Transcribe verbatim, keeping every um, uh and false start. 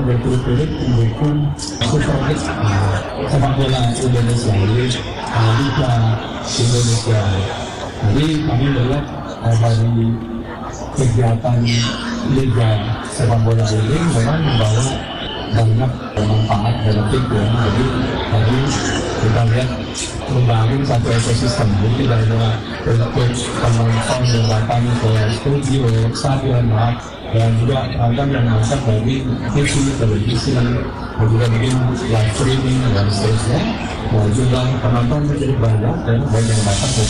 berturut-turut mendukung supporter sepak bola Indonesia, jadi uh, Liga Indonesia. Jadi kami melihat uh, dari kegiatan Liga sepak bola ini memang membawa banyak manfaat benefit ya. Jadi tadi kita lihat membangun satu ekosistem, jadi tidak hanya untuk penonton yang datang ke studio, stadion, dan juga ragam yang masuk dari T V, televisi, dan juga mungkin live streaming dan seterusnya. Nah, jumlah penonton cukup banyak dan banyak yang datang